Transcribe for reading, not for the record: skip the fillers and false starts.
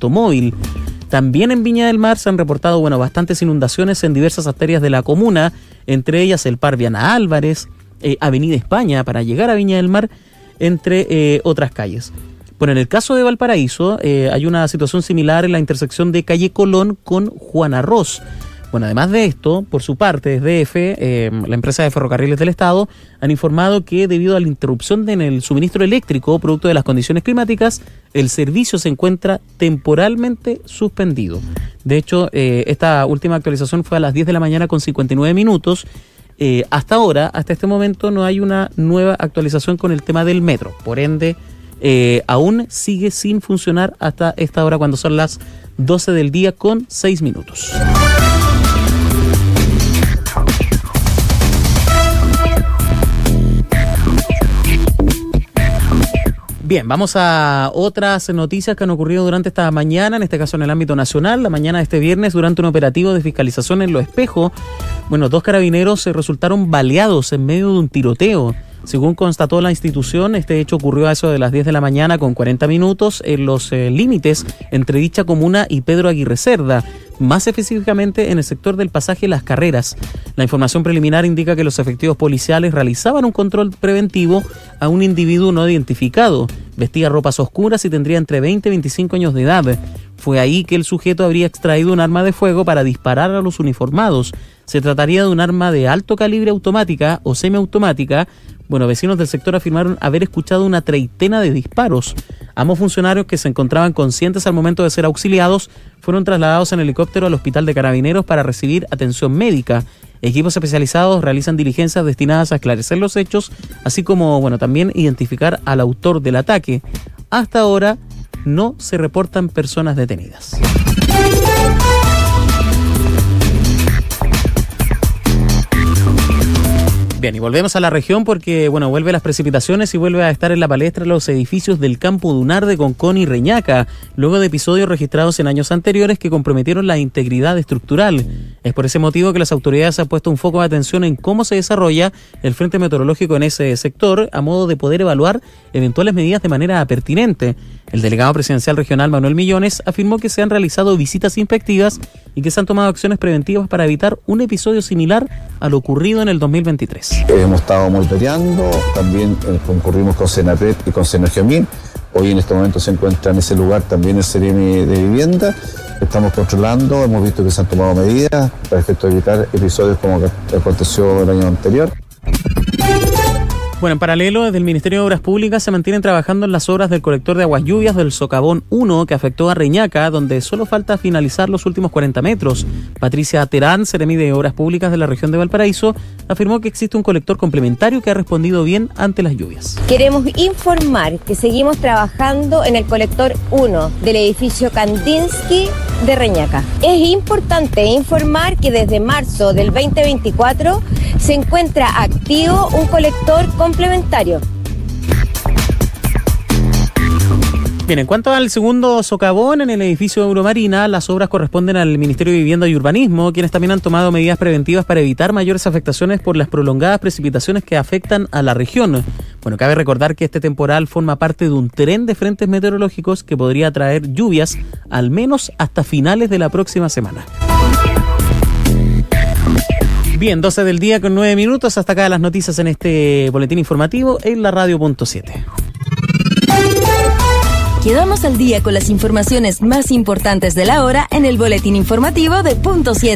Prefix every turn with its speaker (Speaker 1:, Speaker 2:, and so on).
Speaker 1: automóvil. También en Viña del Mar se han reportado bastantes inundaciones en diversas arterias de la comuna, entre ellas el Par Viana Álvarez, Avenida España para llegar a Viña del Mar, entre otras calles. Bueno, en el caso de Valparaíso hay una situación similar en la intersección de calle Colón con Juan Arroz. Bueno, además de esto, por su parte, desde DF, la empresa de ferrocarriles del Estado, han informado que debido a la interrupción en el suministro eléctrico, producto de las condiciones climáticas, el servicio se encuentra temporalmente suspendido. De hecho, esta última actualización fue a las 10 de la mañana con 59 minutos. Hasta ahora, hasta este momento, no hay una nueva actualización con el tema del metro. Por ende, aún sigue sin funcionar hasta esta hora, cuando son las 12 del día con 6 minutos. Bien, vamos a otras noticias que han ocurrido durante esta mañana, en este caso en el ámbito nacional. La mañana de este viernes, durante un operativo de fiscalización en Los Espejos, 2 carabineros se resultaron baleados en medio de un tiroteo. Según constató la institución, este hecho ocurrió a eso de las 10 de la mañana con 40 minutos en los límites entre dicha comuna y Pedro Aguirre Cerda, más específicamente en el sector del pasaje Las Carreras. La información preliminar indica que los efectivos policiales realizaban un control preventivo a un individuo no identificado. Vestía ropas oscuras y tendría entre 20 y 25 años de edad. Fue ahí que el sujeto habría extraído un arma de fuego para disparar a los uniformados. Se trataría de un arma de alto calibre automática o semiautomática. Vecinos del sector afirmaron haber escuchado una treintena de disparos. Ambos funcionarios, que se encontraban conscientes al momento de ser auxiliados, fueron trasladados en helicóptero al hospital de Carabineros para recibir atención médica. Equipos especializados realizan diligencias destinadas a esclarecer los hechos, así como también identificar al autor del ataque. Hasta ahora no se reportan personas detenidas. Bien, y volvemos a la región porque, vuelve las precipitaciones y vuelve a estar en la palestra los edificios del campo dunar de Concón y Reñaca, luego de episodios registrados en años anteriores que comprometieron la integridad estructural. Es por ese motivo que las autoridades han puesto un foco de atención en cómo se desarrolla el frente meteorológico en ese sector, a modo de poder evaluar eventuales medidas de manera pertinente. El delegado presidencial regional Manuel Millones afirmó que se han realizado visitas inspectivas y que se han tomado acciones preventivas para evitar un episodio similar a lo ocurrido en el 2023.
Speaker 2: Hemos estado monitoreando, también concurrimos con Senapred y con Senergiamín. Hoy en este momento se encuentra en ese lugar también el Ceremi de Vivienda. Estamos controlando, hemos visto que se han tomado medidas para efecto de evitar episodios como aconteció el año anterior.
Speaker 1: En paralelo, desde el Ministerio de Obras Públicas se mantienen trabajando en las obras del colector de aguas lluvias del Socavón 1, que afectó a Reñaca, donde solo falta finalizar los últimos 40 metros. Patricia Terán, seremi de Obras Públicas de la región de Valparaíso, afirmó que existe un colector complementario que ha respondido bien ante las lluvias.
Speaker 3: Queremos informar que seguimos trabajando en el colector 1 del edificio Kandinsky de Reñaca. Es importante informar que desde marzo del 2024 se encuentra activo un colector complementario.
Speaker 1: Bien, en cuanto al segundo socavón en el edificio Euromarina, las obras corresponden al Ministerio de Vivienda y Urbanismo, quienes también han tomado medidas preventivas para evitar mayores afectaciones por las prolongadas precipitaciones que afectan a la región. Cabe recordar que este temporal forma parte de un tren de frentes meteorológicos que podría traer lluvias al menos hasta finales de la próxima semana. Bien, 12 del día con 9 minutos. Hasta acá las noticias en este boletín informativo en la radio.7.
Speaker 4: Quedamos al día con las informaciones más importantes de la hora en el boletín informativo de .7.